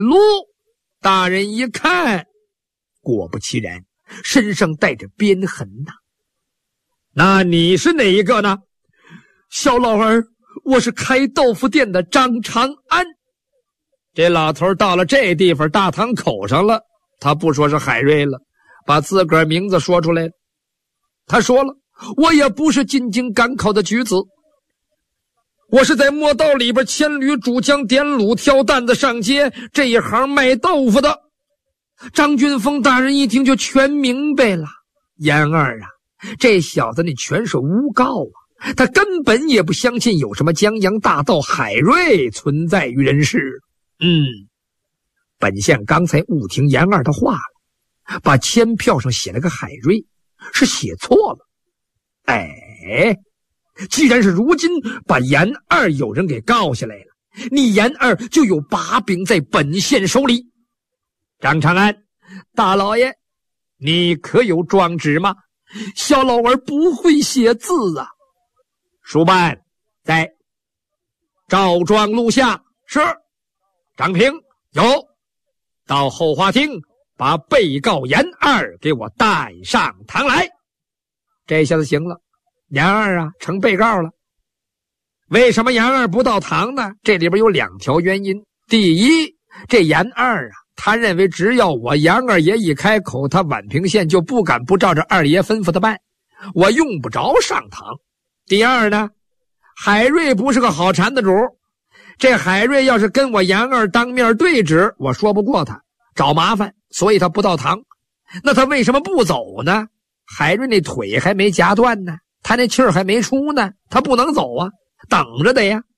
路。大人一看，果不其然，身上带着鞭痕呐。那你是哪一个呢？小老儿，我是开豆腐店的张长安。这老头到了这地方大堂口上了，他不说是海瑞了，把自个儿名字说出来了。他说了，我也不是进京赶考的举子，我是在磨道里边牵驴煮浆点卤挑担子上街这一行卖豆腐的。张俊峰大人一听就全明白了，言儿啊，这小子你全是诬告啊，他根本也不相信有什么江洋大盗海瑞存在于人世。本县刚才误听言儿的话了，把签票上写了个海瑞，是写错了。既然是如今把言二有人给告下来了，你言二就有把柄在本县手里。张长安，大老爷，你可有状纸吗？小老儿不会写字啊。书办在。赵状录下。是。张平有。到后花厅把被告言二给我带上堂来。这下子行了，言二啊成被告了。为什么言二不到堂呢？这里边有2条原因。第一，这言二啊，他认为只要我言二爷一开口，他宛平县就不敢不照着二爷吩咐的办，我用不着上堂。第二呢，海瑞不是个好缠的主，这海瑞要是跟我言二当面对质，我说不过他，找麻烦，所以他不到堂。那他为什么不走呢？海瑞那腿还没夹断呢，他那气儿还没出呢，他不能走啊，等着的呀。